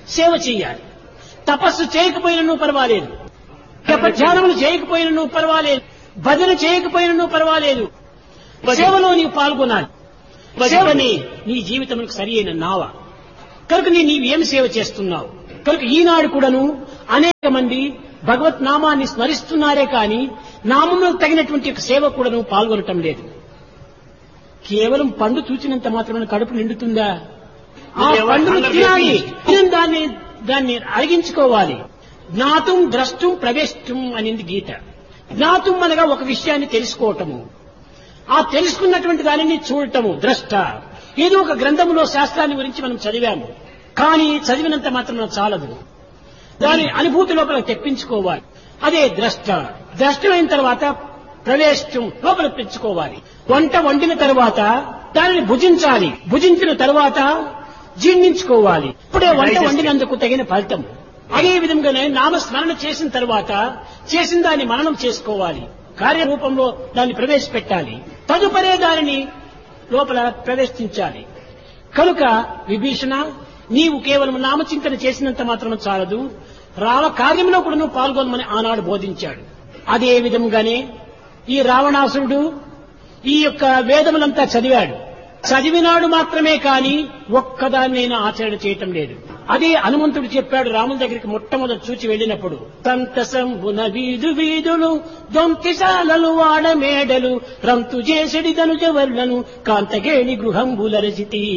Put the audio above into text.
సేవ చెయ్యాలి. తపస్సు చేయకపోయినను పర్వాలేదు, జపధ్యానములు చేయకపోయినను పర్వాలేదు, భజన చేయకపోయినను పర్వాలేదు, సేవలో నీవు పాల్గొనాలి. సేవని నీ జీవితములకు సరి అయిన నావ కనుక నీవేమి సేవ చేస్తున్నావు? కనుక ఈనాడు కూడాను అనేక మంది భగవత్ నామాన్ని స్మరిస్తున్నారే కానీ నామంలో తగినటువంటి సేవ కూడాను పాల్గొనటం లేదు. కేవలం పండు చూచినంత మాత్రమే కడుపు నిండుతుందా? ఆ పండును తినాలి, దాన్ని అరిగించుకోవాలి. జ్ఞాతం ద్రష్టం ప్రవేశం అనింది గీత. జ్ఞాతం అనగా ఒక విషయాన్ని తెలుసుకోవటము, ఆ తెలుసుకున్నటువంటి దానిని చూడటము ద్రష్ట. ఏదో ఒక గ్రంథములో శాస్త్రాన్ని గురించి మనం చదివాము, కానీ చదివినంత మాత్రం చాలదు, దాని అనుభూతి లోపల తెప్పించుకోవాలి. అదే ద్రష్ట. ద్రష్టమైన తర్వాత ప్రవేశం లోపల పెంచుకోవాలి. వంట వండిన తర్వాత దానిని భుజించాలి, భుజించిన తర్వాత జీర్ణించుకోవాలి. ఇప్పుడే వంట వండినందుకు తగిన ఫలితం. అదే విధంగానే నామస్మరణ చేసిన తర్వాత చేసిన దాన్ని మననం చేసుకోవాలి, కార్యరూపంలో దాన్ని ప్రవేశపెట్టాలి, తదుపరే దానిని లోపల ప్రవేశించాలి. కనుక విభీషణ, నీవు కేవలం నామచింతన చేసినంత మాత్రం చాలదు, రావ కార్యంలో కూడా నువ్వు పాల్గొనమని ఆనాడు బోధించాడు. అదే విధంగానే ఈ రావణాసురుడు ఈ యొక్క వేదములంతా చదివాడు. చదివినాడు మాత్రమే కాని ఒక్కదాన్నైనా ఆచరణ చేయటం లేదు. అదే హనుమంతుడు చెప్పాడు రాముల దగ్గరికి మొట్టమొదటి చూచి వెళ్ళినప్పుడు, సంతసంబున వీధు వీధులు దొంతిశాలలు వాడ మేడలు రంతు చేసడి ధనుజవర్లను కాంతగేణి గృహంబుల రచితి